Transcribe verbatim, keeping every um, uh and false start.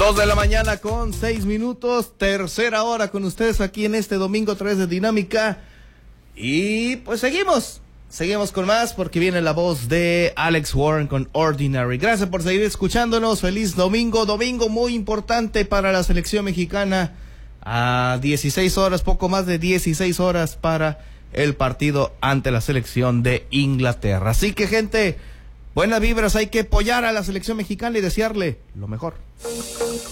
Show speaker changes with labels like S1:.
S1: Dos de la mañana con seis minutos, tercera hora con ustedes aquí en este domingo a través de Dinámica. Y pues seguimos, seguimos con más porque viene la voz de Alex Warren con Ordinary. Gracias por seguir escuchándonos, feliz domingo, domingo muy importante para la selección mexicana. A dieciséis horas, poco más de dieciséis horas para el partido ante la selección de Inglaterra. Así que gente, buenas vibras, hay que apoyar a la selección mexicana y desearle lo mejor.